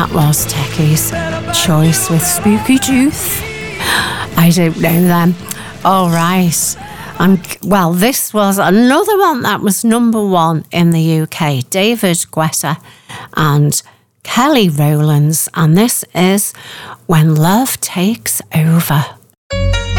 That was Techie's choice with Spooky Tooth. I don't know them. All right. Well, this was another one that was number one in the UK. David Guetta and Kelly Rowlands. And this is When Love Takes Over.